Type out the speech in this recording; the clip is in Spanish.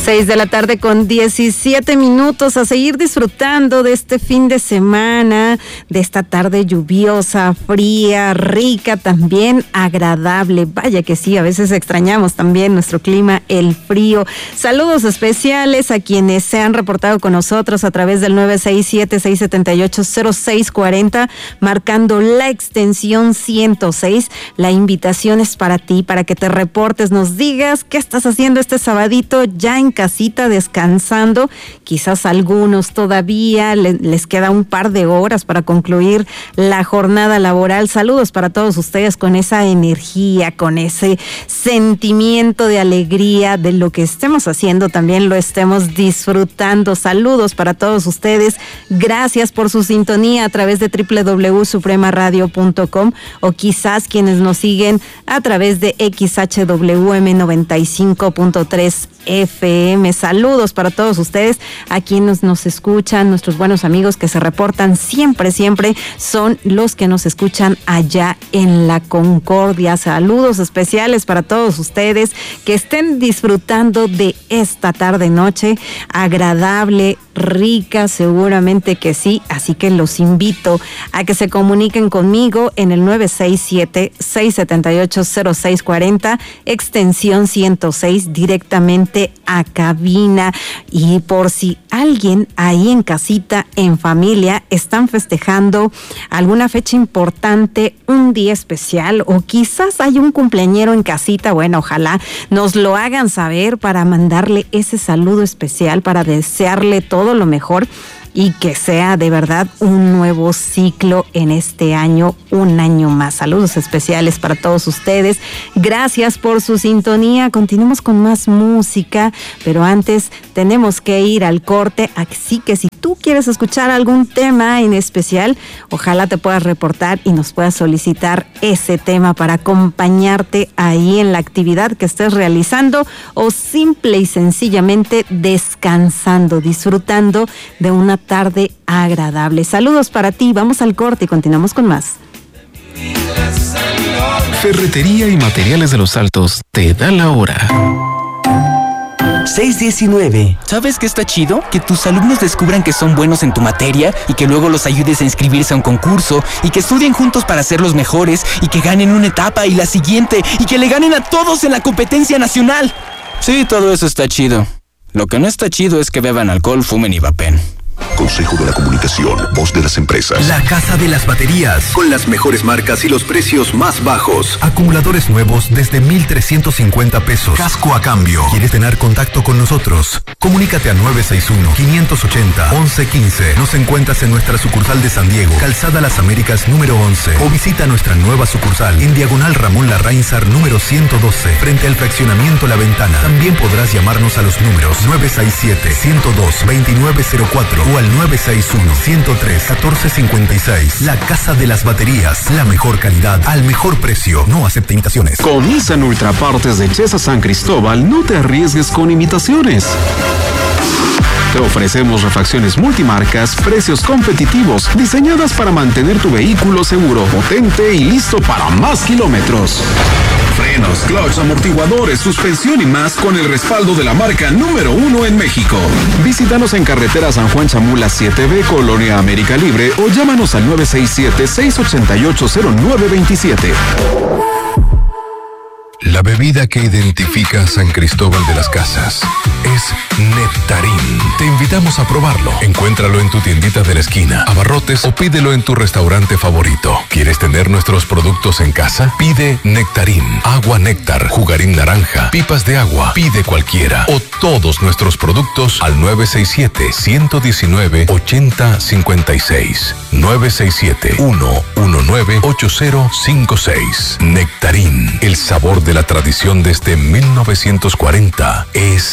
6:17 a seguir disfrutando de este fin de semana, de esta tarde lluviosa, fría, rica, también agradable. Vaya que sí, a veces extrañamos también nuestro clima, el frío. Saludos especiales a quienes se han reportado con nosotros a través del 967-678-0640, marcando la extensión 106. La invitación es para ti, para que te reportes, nos digas qué estás haciendo este sabadito ya en casita descansando. Quizás algunos todavía les queda un par de horas para concluir la jornada laboral. Saludos para todos ustedes con esa energía, con ese sentimiento de alegría de lo que estemos haciendo, también lo estemos disfrutando. Saludos para todos ustedes. Gracias por su sintonía a través de www.supremaradio.com o quizás quienes nos siguen a través de XHWM 95.3 FM. Saludos para todos ustedes, a quienes nos escuchan, nuestros buenos amigos que se reportan siempre son los que nos escuchan allá en La Concordia. Saludos especiales para todos ustedes que estén disfrutando de esta tarde-noche agradable, rica, seguramente que sí, así que los invito a que se comuniquen conmigo en el 967-678-0640, extensión 106, directamente a cabina. Y por si alguien ahí en casita, en familia, están festejando alguna fecha importante, un día especial, o quizás hay un cumpleañero en casita, bueno, ojalá nos lo hagan saber para mandarle ese saludo especial, para desearle todo lo mejor y que sea de verdad un nuevo ciclo en este año, un año más. Saludos especiales para todos ustedes. Gracias por su sintonía. Continuemos con más música, pero antes tenemos que ir al corte, así que si tú quieres escuchar algún tema en especial, ojalá te puedas reportar y nos puedas solicitar ese tema para acompañarte ahí en la actividad que estés realizando o simple y sencillamente descansando, disfrutando de una tarde agradable. Saludos para ti, vamos al corte y continuamos con más. Ferretería y Materiales de los Altos te da la hora. 6:19. ¿Sabes qué está chido? Que tus alumnos descubran que son buenos en tu materia y que luego los ayudes a inscribirse a un concurso y que estudien juntos para ser los mejores y que ganen una etapa y la siguiente y que le ganen a todos en la competencia nacional. Sí, todo eso está chido. Lo que no está chido es que beban alcohol, fumen y vapen. Consejo de la Comunicación, voz de las empresas. La Casa de las Baterías, con las mejores marcas y los precios más bajos. Acumuladores nuevos desde 1,350 pesos. Casco a cambio. ¿Quieres tener contacto con nosotros? Comunícate al 961-580-1115. Nos encuentras en nuestra sucursal de San Diego, Calzada Las Américas número 11. O visita nuestra nueva sucursal en Diagonal Ramón Larrainzar número 112, frente al fraccionamiento La Ventana. También podrás llamarnos a los números 967-102-2904 o al 961-103-1456. La Casa de las Baterías. La mejor calidad al mejor precio. No acepta imitaciones. Con Nissan Ultrapartes de Chesa San Cristóbal, no te arriesgues con imitaciones. Te ofrecemos refacciones multimarcas, precios competitivos, diseñadas para mantener tu vehículo seguro, potente y listo para más kilómetros. Frenos, clutch, amortiguadores, suspensión y más con el respaldo de la marca número 1 en México. Visítanos en carretera San Juan Chamula 7B, Colonia América Libre, o llámanos al 967-688-0927. La bebida que identifica a San Cristóbal de las Casas es Nectarín. Te invitamos a probarlo. Encuéntralo en tu tiendita de la esquina, abarrotes o pídelo en tu restaurante favorito. ¿Quieres tener nuestros productos en casa? Pide Nectarín, agua néctar, jugarín naranja, pipas de agua. Pide cualquiera o todos nuestros productos al 967-119-8056. 967-119-8056. Nectarín, el sabor de la tradición desde 1940 es